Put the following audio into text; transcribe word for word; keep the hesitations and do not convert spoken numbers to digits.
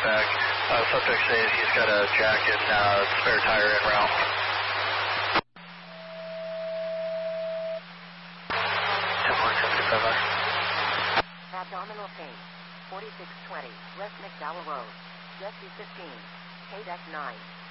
back. Uh, suspect says he's got a jack and uh, spare tire en route. ten one seventy-five. Abdominal pain. forty-six twenty West McDowell Road. Jessie fifteen. K D E C nine.